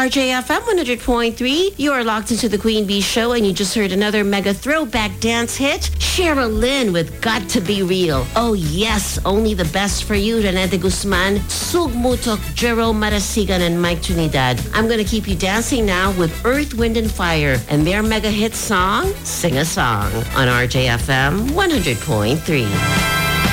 RJFM 100.3. You are locked into the Queen Bee Show, and you just heard another mega throwback dance hit. Cheryl Lynn with Got to Be Real. Oh yes, only the best for you. Renete Guzman, Sug Mutok, Jerome Marasigan, and Mike Trinidad. I'm going to keep you dancing now with Earth, Wind, and Fire and their mega hit song, Sing a Song, on RJFM 100.3.